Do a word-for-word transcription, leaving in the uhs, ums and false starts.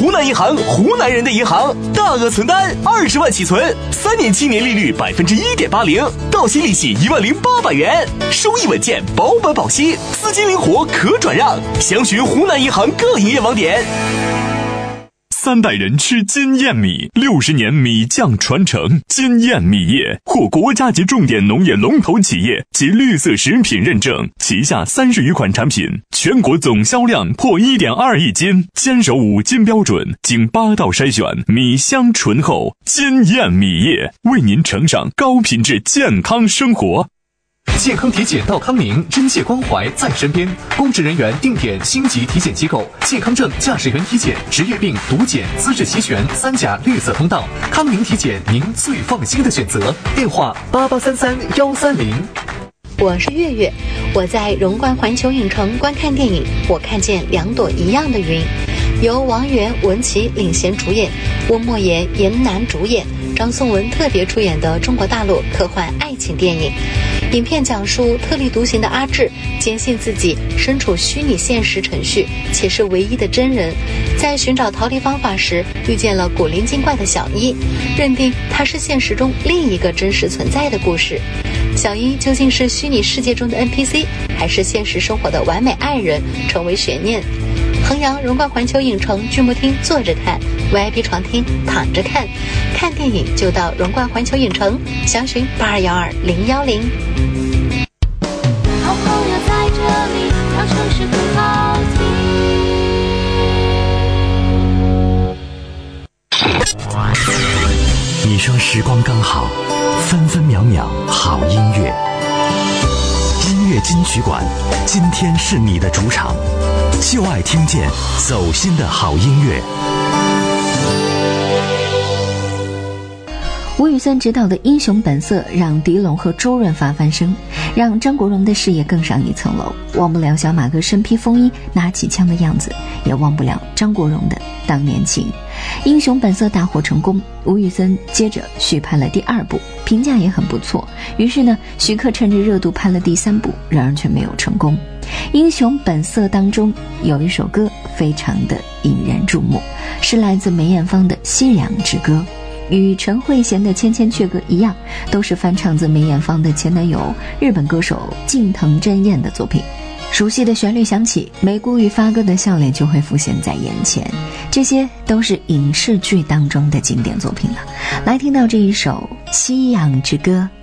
湖南银行，湖南人的银行，大额存单二十万起存，三年期年利率百分之一点八零，到期利息一万零八百元，收益稳健，保本保息，资金灵活可转让。详询湖南银行各营业网点。 三代人吃金燕米，六十年米酱传承。金燕米业获国家级重点农业龙头企业及绿色食品认证，旗下三十余款产品，全国总销量破 一点二亿斤，坚守五金标准，经八道筛选，米香醇厚。金燕米业为您呈上高品质健康生活。 健康体检到康宁，真切关怀在身边。公职人员定点星级体检机构，健康证驾驶员体检、职业病毒检资质齐全，三甲绿色通道。康宁体检，您最放心的选择。电话八八三三幺三零。 我是月月，我在荣冠环球影城观看电影《我看见两朵一样的云》，由王源、文琪领衔主演，温莫言、严楠主演，张颂文特别出演的中国大陆科幻爱情电影。影片讲述特立独行的阿志坚信自己身处虚拟现实程序，且是唯一的真人，在寻找逃离方法时遇见了古灵精怪的小一，认定他是现实中另一个真实存在的故事。小一究竟是虚拟世界中的 N P C， 还是现实生活的完美爱人，成为悬念。衡阳荣冠环球影城剧目厅坐着看， V I P 床厅躺着看，看电影就到荣冠环球影城，详询八二幺二零幺零。 好朋友在这里，让城市更好听。你说时光刚好，分分秒秒好音乐。音乐金曲馆，今天是你的主场，就爱听见走心的好音乐。 吴宇森执导的《英雄本色》让狄龙和周润发翻身，让张国荣的事业更上一层楼。忘不了小马哥身披风衣拿起枪的样子，也忘不了张国荣的当年情。《英雄本色》大获成功，吴宇森接着续拍了第二部，评价也很不错。于是呢，徐克趁着热度拍了第三部，然而却没有成功。《英雄本色》当中有一首歌非常的引人注目，是来自梅艳芳的《夕阳之歌》。与陈慧娴的《千千阙歌》一样，都是翻唱自梅艳芳的前男友日本歌手近藤真彦的作品。熟悉的旋律响起，梅姑与发哥的笑脸就会浮现在眼前，这些都是影视剧当中的经典作品了。来听到这一首《夕阳之歌》。